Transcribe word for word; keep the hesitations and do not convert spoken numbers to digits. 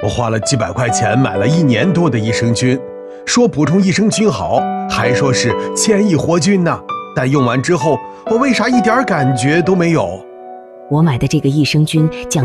我花了几百块钱买了一年多的益生菌，说补充益生菌好，还说是千益活菌呢。但用完之后，我为啥一点感觉都没有？ 我买的这个益生菌讲